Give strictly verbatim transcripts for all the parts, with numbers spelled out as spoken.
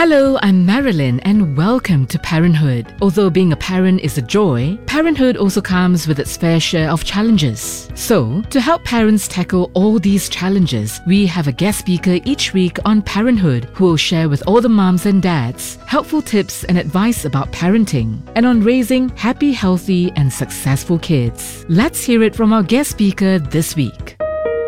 Hello, I'm Marilyn and welcome to Parenthood. Although being a parent is a joy, parenthood also comes with its fair share of challenges. So, to help parents tackle all these challenges, we have a guest speaker each week on Parenthood who will share with all the moms and dads helpful tips and advice about parenting and on raising happy, healthy and successful kids. Let's hear it from our guest speaker this week.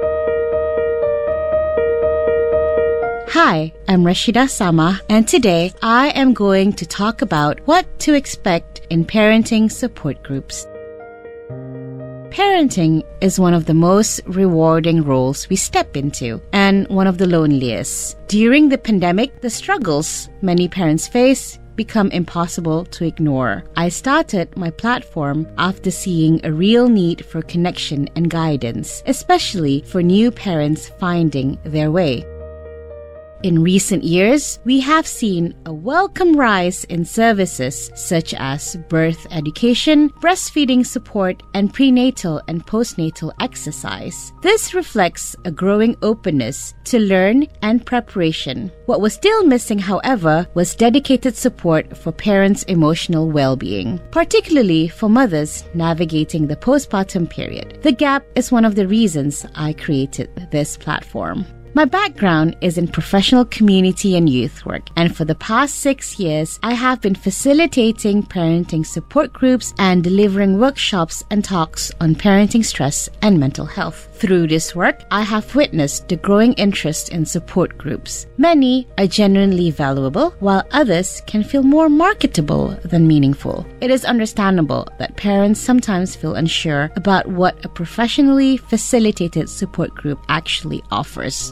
Hi, I'm Rashida Sama, and today I am going to talk about what to expect in parenting support groups. Parenting is one of the most rewarding roles we step into, and one of the loneliest. During the pandemic, the struggles many parents face become impossible to ignore. I started my platform after seeing a real need for connection and guidance, especially for new parents finding their way. In recent years, we have seen a welcome rise in services such as birth education, breastfeeding support, and prenatal and postnatal exercise. This reflects a growing openness to learn and preparation. What was still missing, however, was dedicated support for parents' emotional well-being, particularly for mothers navigating the postpartum period. The gap is one of the reasons I created this platform. My background is in professional community and youth work, and for the past six years, I have been facilitating parenting support groups and delivering workshops and talks on parenting stress and mental health. Through this work, I have witnessed the growing interest in support groups. Many are genuinely valuable, while others can feel more marketable than meaningful. It is understandable that parents sometimes feel unsure about what a professionally facilitated support group actually offers.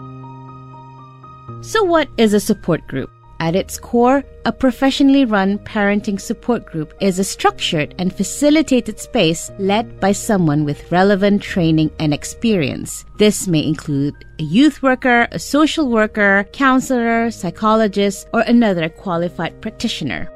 So what is a support group? At its core, a professionally run parenting support group is a structured and facilitated space led by someone with relevant training and experience. This may include a youth worker, a social worker, counselor, psychologist, or another qualified practitioner.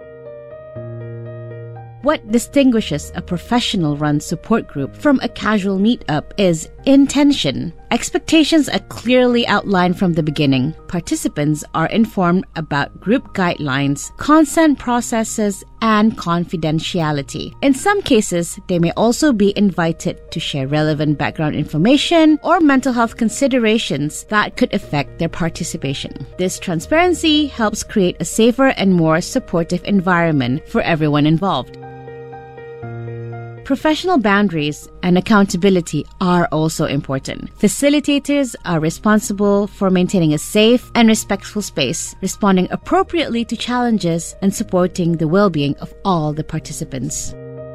What distinguishes a professional-run support group from a casual meetup is intention. Expectations are clearly outlined from the beginning. Participants are informed about group guidelines, consent processes, and confidentiality. In some cases, they may also be invited to share relevant background information or mental health considerations that could affect their participation. This transparency helps create a safer and more supportive environment for everyone involved. Professional boundaries and accountability are also important. Facilitators are responsible for maintaining a safe and respectful space, responding appropriately to challenges, and supporting the well-being of all the participants.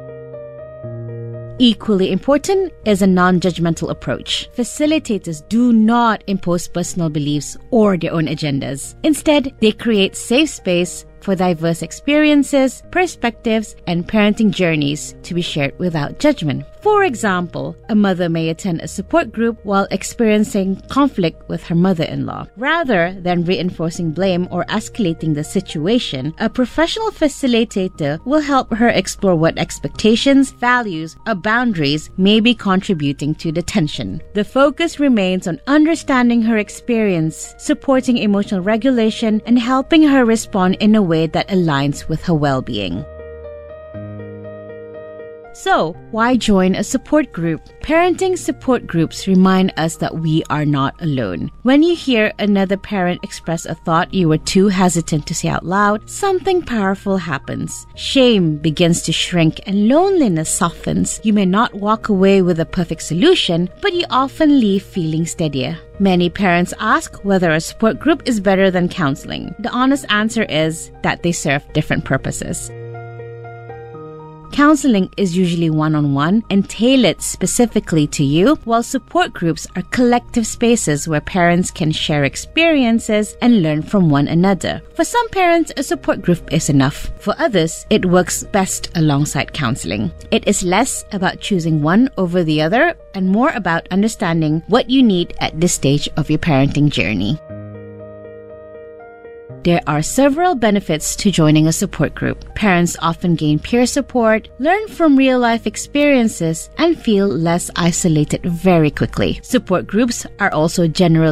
Equally important is a non-judgmental approach. Facilitators do not impose personal beliefs or their own agendas. Instead, they create safe space for diverse experiences, perspectives, and parenting journeys to be shared without judgment. For example, a mother may attend a support group while experiencing conflict with her mother-in-law. Rather than reinforcing blame or escalating the situation, a professional facilitator will help her explore what expectations, values, or boundaries may be contributing to the tension. The focus remains on understanding her experience, supporting emotional regulation, and helping her respond in a way that aligns with her well-being. So, why join a support group? Parenting support groups remind us that we are not alone. When you hear another parent express a thought you were too hesitant to say out loud, something powerful happens. Shame begins to shrink and loneliness softens. You may not walk away with a perfect solution, but you often leave feeling steadier. Many parents ask whether a support group is better than counseling. The honest answer is that they serve different purposes. Counseling is usually one-on-one and tailored specifically to you, while support groups are collective spaces where parents can share experiences and learn from one another. For some parents, a support group is enough. For others, it works best alongside counseling. It is less about choosing one over the other and more about understanding what you need at this stage of your parenting journey. There are several benefits to joining a support group. Parents often gain peer support, learn from real-life experiences, and feel less isolated very quickly. Support groups are also generally